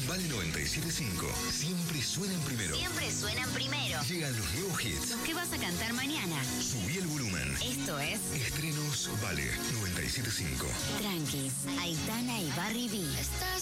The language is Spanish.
Vale 97.5. Siempre suenan primero. Siempre suenan primero. Llegan los nuevos hits. ¿Qué vas a cantar mañana? Subí el volumen. Esto es Estrenos Vale 97.5. Tranquis, Aitana y Barry B.